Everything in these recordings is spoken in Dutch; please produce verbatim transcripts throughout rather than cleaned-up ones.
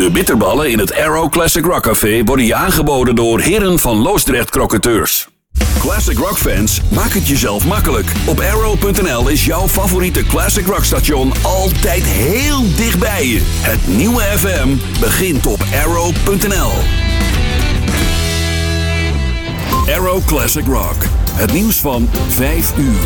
De bitterballen in het Arrow Classic Rock Café worden je aangeboden door Heren van Loosdrecht Crocateurs. Classic Rock fans, maak het jezelf makkelijk. Op arrow punt n l is jouw favoriete Classic Rock station altijd heel dichtbij je. Het nieuwe F M begint op arrow punt n l. Arrow Classic Rock. Het nieuws van vijf uur.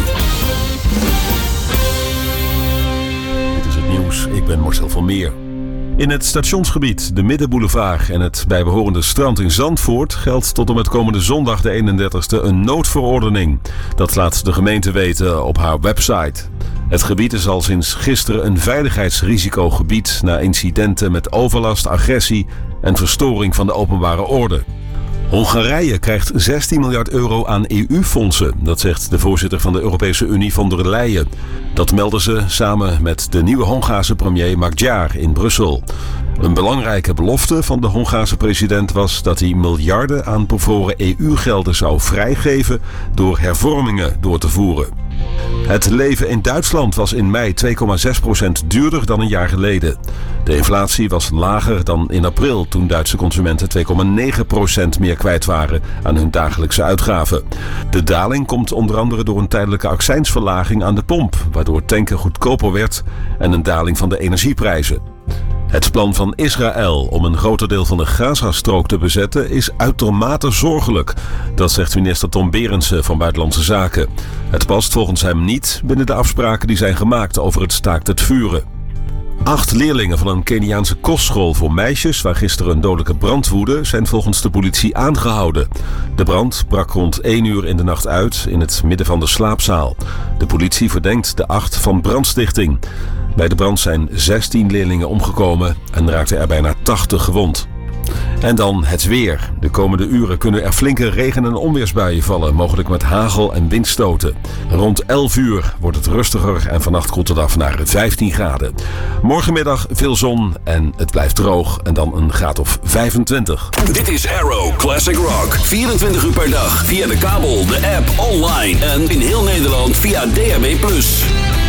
Dit is het nieuws. Ik ben Marcel van Meer. In het stationsgebied, de Middenboulevard en het bijbehorende strand in Zandvoort geldt tot en met komende zondag de eenendertigste een noodverordening. Dat laat de gemeente weten op haar website. Het gebied is al sinds gisteren een veiligheidsrisicogebied na incidenten met overlast, agressie en verstoring van de openbare orde. Hongarije krijgt zestien miljard euro aan E U-fondsen, dat zegt de voorzitter van de Europese Unie von der Leyen. Dat melden ze samen met de nieuwe Hongaarse premier Magyar in Brussel. Een belangrijke belofte van de Hongaarse president was dat hij miljarden aan bevroren E U-gelden zou vrijgeven door hervormingen door te voeren. Het leven in Duitsland was in mei twee komma zes procent duurder dan een jaar geleden. De inflatie was lager dan in april, toen Duitse consumenten twee komma negen procent meer kwijt waren aan hun dagelijkse uitgaven. De daling komt onder andere door een tijdelijke accijnsverlaging aan de pomp, waardoor tanken goedkoper werd en een daling van de energieprijzen. Het plan van Israël om een groter deel van de Gazastrook te bezetten is uitermate zorgelijk. Dat zegt minister Tom Berendsen van Buitenlandse Zaken. Het past volgens hem niet binnen de afspraken die zijn gemaakt over het staakt het vuren. Acht leerlingen van een Keniaanse kostschool voor meisjes, waar gisteren een dodelijke brand woedde, zijn volgens de politie aangehouden. De brand brak rond één uur in de nacht uit in het midden van de slaapzaal. De politie verdenkt de acht van brandstichting. Bij de brand zijn zestien leerlingen omgekomen en raakten er bijna tachtig gewond. En dan het weer. De komende uren kunnen er flinke regen- en onweersbuien vallen, mogelijk met hagel en windstoten. Rond elf uur wordt het rustiger en vannacht koelt het af naar vijftien graden. Morgenmiddag veel zon en het blijft droog en dan een graad of vijfentwintig. Dit is Arrow Classic Rock. vierentwintig uur per dag via de kabel, de app, online en in heel Nederland via D A B plus.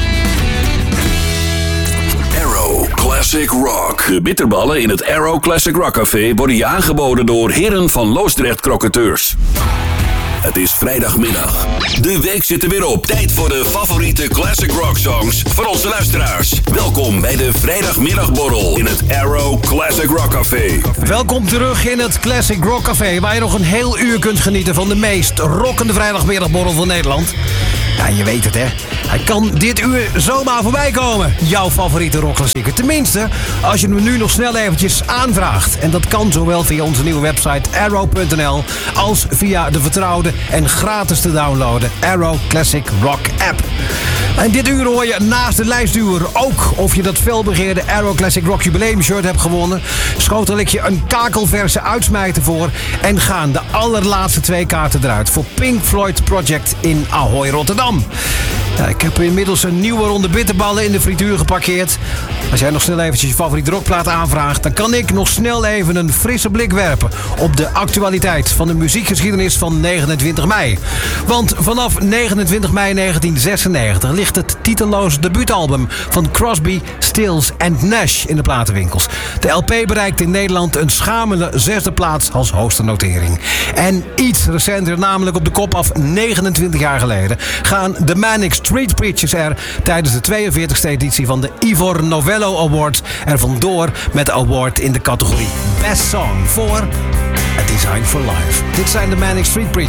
Arrow Classic Rock. De bitterballen in het Arrow Classic Rock Café worden je aangeboden door Heren van Loosdrecht Crocateurs. Het is vrijdagmiddag. De week zit er weer op. Tijd voor de favoriete classic rock songs van onze luisteraars. Welkom bij de vrijdagmiddagborrel in het Arrow Classic Rock Café. Welkom terug in het Classic Rock Café, waar je nog een heel uur kunt genieten van de meest rockende vrijdagmiddagborrel van Nederland. Ja, je weet het, hè. Hij kan dit uur zomaar voorbij komen. Jouw favoriete rockklassieker. Tenminste, als je hem nu nog snel eventjes aanvraagt. En dat kan zowel via onze nieuwe website arrow punt n l als via de vertrouwde en gratis te downloaden Arrow Classic Rock app. En dit uur hoor je naast de lijstduwer ook of je dat felbegeerde Arrow Classic Rock Jubileum shirt hebt gewonnen. Schotel ik je een kakelverse uitsmijter voor. En gaan de allerlaatste twee kaarten eruit voor Pink Floyd Project in Ahoy, Rotterdam. Ja, ik heb inmiddels een nieuwe ronde bitterballen in de frituur geparkeerd. Als jij nog snel eventjes je favoriete rockplaat aanvraagt, dan kan ik nog snel even een frisse blik werpen op de actualiteit van de muziekgeschiedenis van negenentwintig mei. Want vanaf negenentwintig mei negentien zesennegentig ligt het titelloze debuutalbum van Crosby, Stills and Nash in de platenwinkels. De L P bereikt in Nederland een schamele zesde plaats als hoogste notering. En iets recenter, namelijk op de kop af negenentwintig jaar geleden, gaan de Manic Street Preachers er tijdens de tweeënveertigste editie van de Ivor Novello Award er vandoor met de award in de categorie Best Song voor A Design for Life. Dit zijn de Manic Street Preachers.